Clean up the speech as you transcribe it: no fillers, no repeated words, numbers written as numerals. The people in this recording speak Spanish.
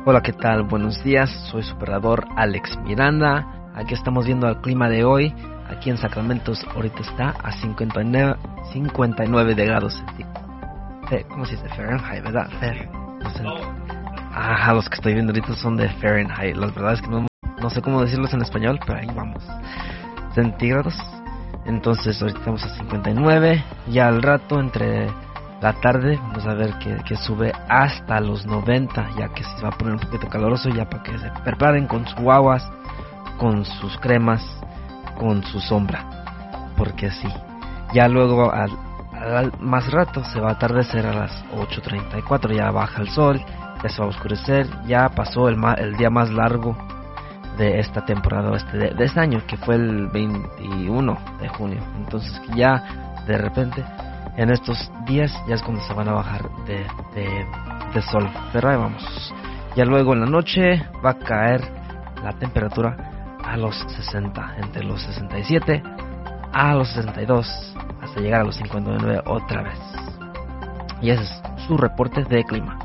Hola, ¿qué tal? Buenos días, soy su operador Alex Miranda. Aquí estamos viendo el clima de hoy. Aquí en Sacramento ahorita está a 59 de grados. ¿Cómo se dice? Fahrenheit, ¿verdad? No sé. Los que estoy viendo ahorita son de Fahrenheit. La verdad es que no sé cómo decirlos en español, pero ahí vamos. Centígrados. Entonces ahorita estamos a 59. Ya al rato, entre la tarde, vamos a ver que sube hasta los 90, ya que se va a poner un poquito caloroso, ya para que se preparen con sus guaguas, con sus cremas, con su sombra, porque sí. Ya luego al más rato se va a atardecer a las 8:34, ya baja el sol, ya se va a oscurecer, ya pasó el día más largo de esta temporada de este año, que fue el 21 de junio. Entonces ya de repente en estos días ya es cuando se van a bajar de sol. Pero ahí vamos. Ya luego en la noche va a caer la temperatura a los 60, entre los 67 a los 62, hasta llegar a los 59 otra vez. Y ese es su reporte de clima.